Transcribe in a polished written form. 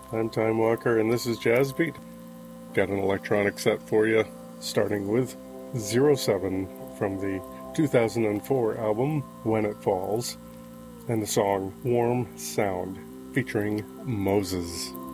I'm Time Walker, and this is Jazz Beat. Got an electronic set for you, starting with 07 from the 2004 album When It Falls, and the song Warm Sound, featuring Moses.